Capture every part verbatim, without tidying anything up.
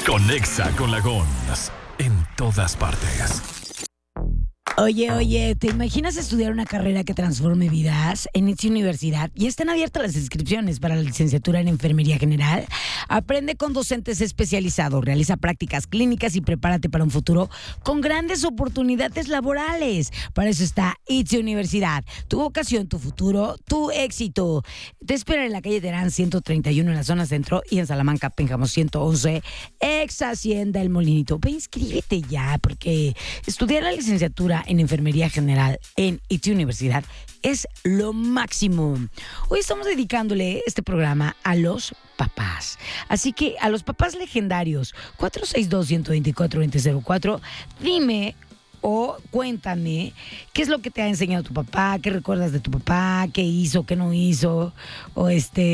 Conexa con la Gons en todas partes. Oye, oye, ¿te imaginas estudiar una carrera que transforme vidas? En I T S Universidad ya están abiertas las inscripciones para la licenciatura en Enfermería General. Aprende con docentes especializados, realiza prácticas clínicas y prepárate para un futuro con grandes oportunidades laborales. Para eso está I T S Universidad. Tu vocación, tu futuro, tu éxito. Te espera en la calle Terán ciento treinta y uno en la zona centro y en Salamanca, Pénjamo ciento once, ex Hacienda El Molinito. Ve, inscríbete ya, porque estudiar la licenciatura en Enfermería General en I T S Universidad es lo máximo. Hoy estamos dedicándole este programa a los papás. Así que a los papás legendarios, cuatro seis dos, uno dos cuatro, dos cero cero cuatro, dime o cuéntame qué es lo que te ha enseñado tu papá, qué recuerdas de tu papá, qué hizo, qué no hizo, o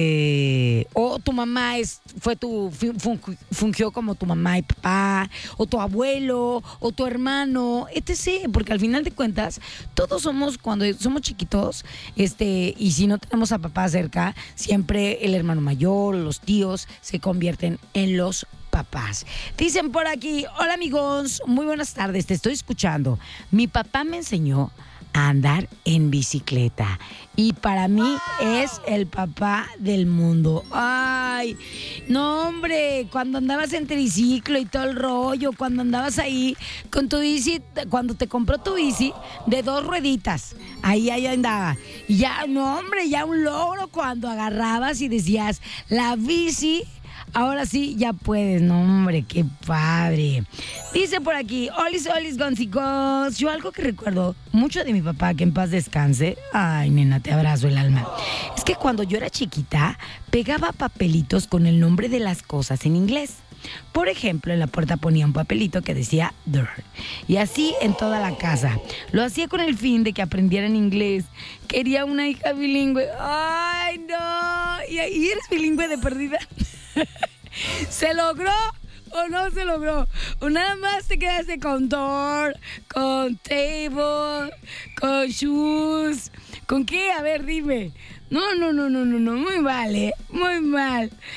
este, o tu mamá es, fue tu, fungió como tu mamá y papá, o tu abuelo, o tu hermano, etcétera. Porque al final de cuentas, todos somos, cuando somos chiquitos, este, y si no tenemos a papá cerca, siempre el hermano mayor, los tíos, se convierten en los papás. Dicen por aquí, hola amigos, muy buenas tardes, te estoy escuchando. Mi papá me enseñó a andar en bicicleta y para mí es el papá del mundo. Ay, no hombre, cuando andabas en triciclo y todo el rollo, cuando andabas ahí con tu bici, cuando te compró tu bici de dos rueditas, ahí, ahí andaba. Y ya, no hombre, ya un logro cuando agarrabas y decías, la bici... Ahora sí, ya puedes. No, hombre, qué padre. Dice por aquí, olis, olis, goncicos. Yo algo que recuerdo mucho de mi papá, que en paz descanse. Ay, nena, te abrazo el alma. Es que cuando yo era chiquita, pegaba papelitos con el nombre de las cosas en inglés. Por ejemplo, en la puerta ponía un papelito que decía door. Y así en toda la casa. Lo hacía con el fin de que aprendieran inglés. Quería una hija bilingüe. ¡Ay, no! ¿Y ahí eres bilingüe de perdida? ¿Se logró o no se logró? O nada más te quedaste con door, con table, con shoes. ¿Con qué? A ver, dime. No, no, no, no, no, no, muy mal, ¿eh? Muy mal.